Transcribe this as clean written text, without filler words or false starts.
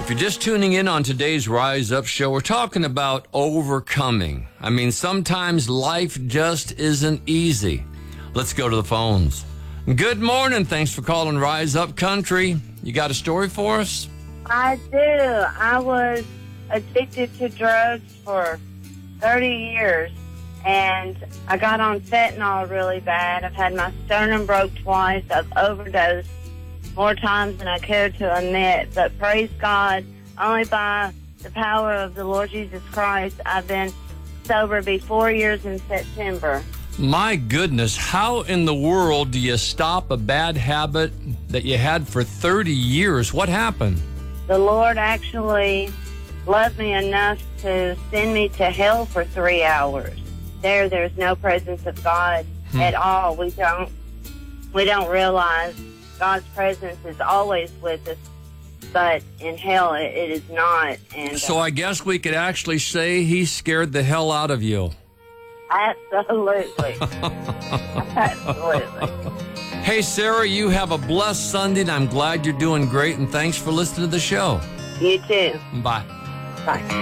If you're just tuning in on today's Rise Up show, we're talking about overcoming. I mean, sometimes life just isn't easy. Let's go to the phones. Good morning. Thanks for calling Rise Up Country. You got a story for us? I do. I was addicted to drugs for 30 years, and I got on fentanyl really bad. I've had my sternum broke twice. I've overdosed more times than I care to admit, but praise God, only by the power of the Lord Jesus Christ, I've been sober. Be 4 years in September. My goodness, how in the world do you stop a bad habit that you had for 30 years? What happened? The Lord actually loved me enough to send me to hell for 3 hours. There's no presence of God at all. We don't realize God's presence is always with us, but in hell it is not. And so I guess we could actually say he scared the hell out of you. Absolutely. Absolutely. Hey, Sarah, you have a blessed Sunday, and I'm glad you're doing great, and thanks for listening to the show. You too. Bye. Bye.